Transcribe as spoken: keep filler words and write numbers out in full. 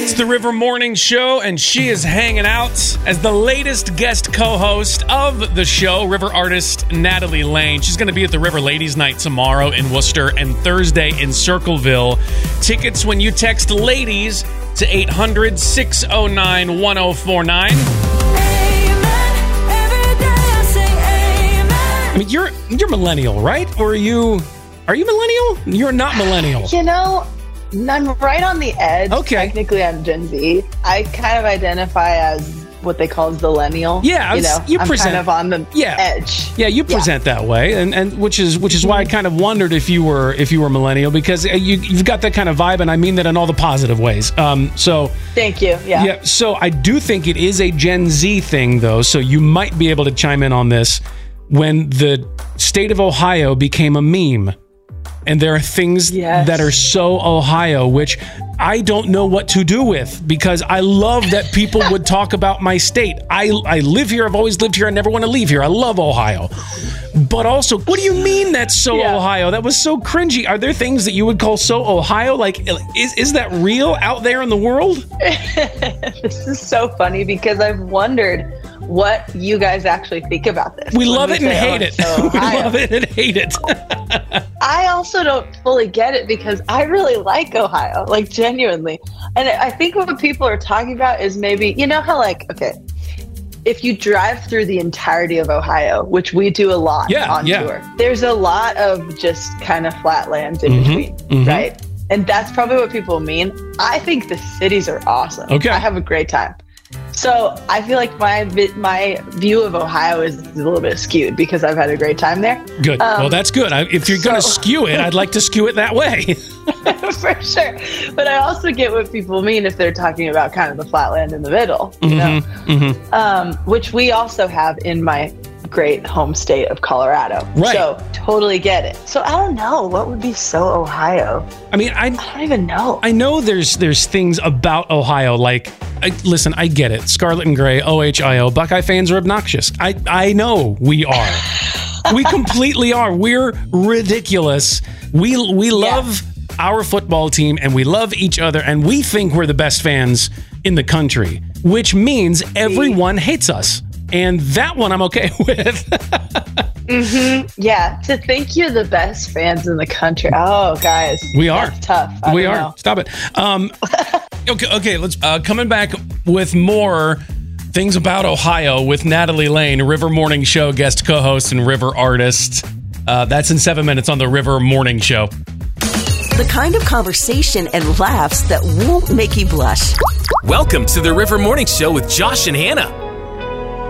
It's the River Morning Show, and she is hanging out as the latest guest co-host of the show, River artist Natalie Lane. She's going to be at the River Ladies Night tomorrow in Worcester and Thursday in Circleville. Tickets when you text LADIES to eight hundred, six oh nine, one oh four nine. I mean, you're you're millennial, right? Or are you are you millennial? You're not millennial. You know, I'm right on the edge. Okay. Technically, I'm Gen Z. I kind of identify as what they call Zillennial. Yeah, you know, you I'm present, kind of on the yeah, edge. Yeah, you present yeah. that way, and, and which is which is why I kind of wondered if you were if you were millennial, because you you've got that kind of vibe, and I mean that in all the positive ways. Um, so thank you. Yeah. Yeah. So I do think it is a Gen Z thing, though. So you might be able to chime in on this. When the state of Ohio became a meme, and there are things yes. that are so Ohio, which I don't know what to do with, because I love that people would talk about my state. I, I live here. I've always lived here. I never want to leave here. I love Ohio. But also, what do you mean that's so yeah. Ohio? That was so cringy. Are there things that you would call so Ohio? Like, is, is that real out there in the world? This is so funny, because I've wondered what you guys actually think about this. We love it and hate it. We love it and hate it. I also don't fully get it, because I really like Ohio, like genuinely. And I think what people are talking about is maybe, you know how like, okay, if you drive through the entirety of Ohio, which we do a lot yeah, on yeah. tour, there's a lot of just kind of flatlands in mm-hmm, between, mm-hmm. right? And that's probably what people mean. I think the cities are awesome. Okay. I have a great time. So I feel like my my view of Ohio is a little bit skewed, because I've had a great time there. Good. Um, well, that's good. I, if you're so, going to skew it, I'd like to skew it that way. For sure. But I also get what people mean if they're talking about kind of the flatland in the middle, you mm-hmm, know, mm-hmm. Um, which we also have in my great home state of Colorado. Right. So totally get it. So I don't know what would be so Ohio. I mean, I, I don't even know. I know there's there's things about Ohio, like, I, listen, I get it. Scarlet and Gray, O H I O, Buckeye fans are obnoxious. I, I know we are. We completely are. We're ridiculous. We we love yeah. our football team, and we love each other, and we think we're the best fans in the country, which means everyone hates us. And that one I'm okay with. mm-hmm. Yeah, to think you're the best fans in the country. Oh, guys. We are. That's tough. I we don't are. know. Stop it. Um, okay, okay, let's uh, coming back with more things about Ohio with Natalie Lane, River Morning Show guest co-host and River artist. Uh, that's in seven minutes on the River Morning Show. The kind of conversation and laughs that won't make you blush. Welcome to the River Morning Show with Josh and Hannah.